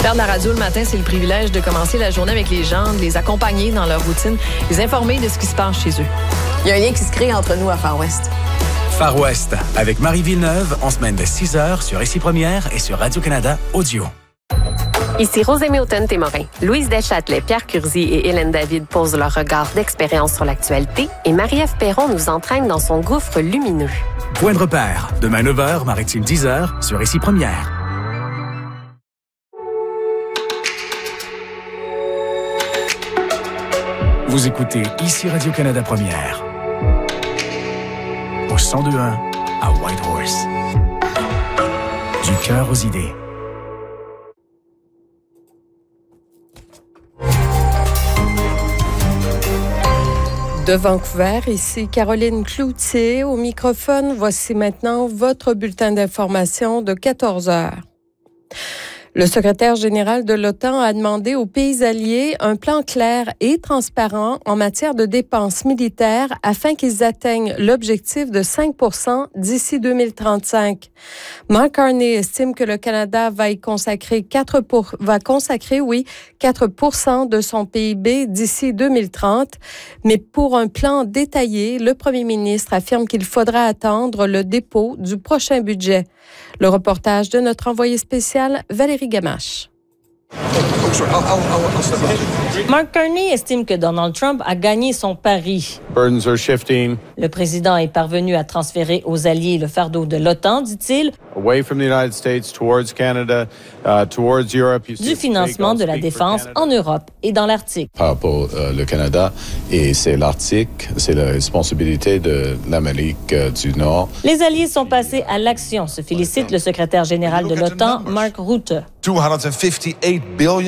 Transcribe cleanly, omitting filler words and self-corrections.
Faire de la radio le matin, c'est le privilège de commencer la journée avec les gens, de les accompagner dans leur routine, les informer de ce qui se passe chez eux. Il y a un lien qui se crée entre nous à Far West. Far West, avec Marie Villeneuve, en semaine de 6h sur Ici Première et sur Radio-Canada Audio. Ici Rosemée Automne-Témorin. Louise Deschâtelet, Pierre Curzi et Hélène David posent leur regard d'expérience sur l'actualité et Marie-Ève Perron nous entraîne dans son gouffre lumineux. Point de repère, demain 9h, Maritime 10h sur Ici Première. Vous écoutez Ici Radio-Canada Première. Au 102.1 à Whitehorse. Du cœur aux idées. De Vancouver, ici Caroline Cloutier au microphone. Voici maintenant votre bulletin d'information de 14 heures. Le secrétaire général de l'OTAN a demandé aux pays alliés un plan clair et transparent en matière de dépenses militaires afin qu'ils atteignent l'objectif de 5% d'ici 2035. Mark Carney estime que le Canada va consacrer 4% de son PIB d'ici 2030. Mais pour un plan détaillé, le premier ministre affirme qu'il faudra attendre le dépôt du prochain budget. Le reportage de notre envoyé spécial, Valérie Gamache. Mark Carney estime que Donald Trump a gagné son pari. Le président est parvenu à transférer aux alliés le fardeau de l'OTAN, dit-il, du financement de la défense en Europe et dans l'Arctique. Par rapport au Canada, et c'est l'Arctique, c'est la responsabilité de l'Amérique du Nord. Les alliés sont passés à l'action, se félicite le secrétaire général de l'OTAN, Mark Rutte.